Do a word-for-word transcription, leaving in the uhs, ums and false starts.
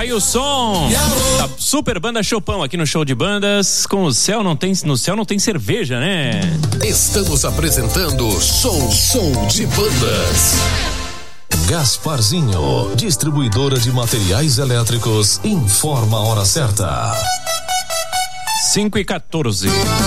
aí o som da Super Banda Chopão aqui no Show de Bandas. Com o céu não tem, no céu não tem cerveja, né? Estamos apresentando Show Show de Bandas. Gasparzinho, distribuidora de materiais elétricos, informa a hora certa. cinco e quatorze.